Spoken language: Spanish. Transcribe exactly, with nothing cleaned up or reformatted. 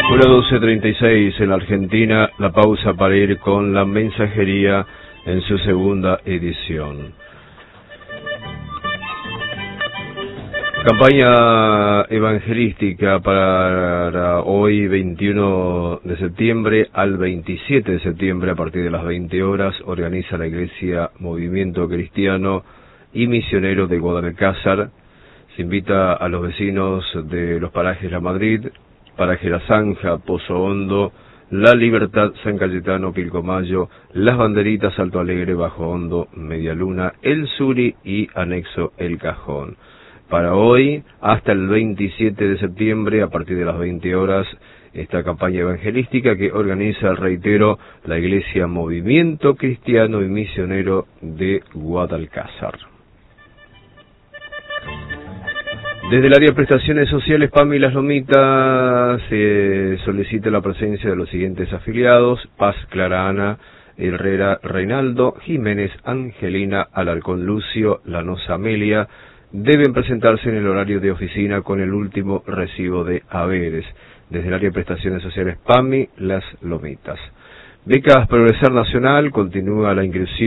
una doce treinta y seis en la Argentina, la pausa para ir con La Mensajería en su segunda edición. Campaña evangelística para hoy veintiuno de septiembre al veintisiete de septiembre a partir de las veinte horas organiza la Iglesia Movimiento Cristiano y Misionero de Guadalcázar. Se invita a los vecinos de los parajes La Madrid, Paraje La Zanja, Pozo Hondo, La Libertad, San Cayetano, Pilcomayo, Las Banderitas, Alto Alegre, Bajo Hondo, Media Luna, El Suri y anexo El Cajón. Para hoy, hasta el veintisiete de septiembre, a partir de las veinte horas, esta campaña evangelística que organiza, reitero, la Iglesia Movimiento Cristiano y Misionero de Guadalcázar. Desde el área de prestaciones sociales, PAMI Las Lomitas, se solicita la presencia de los siguientes afiliados: Paz Clara Ana, Herrera Reinaldo, Jiménez Angelina, Alarcón Lucio, Lanosa Amelia. Deben presentarse en el horario de oficina con el último recibo de haberes. Desde el área de prestaciones sociales, PAMI Las Lomitas. Becas Progresar Nacional, continúa la inscripción.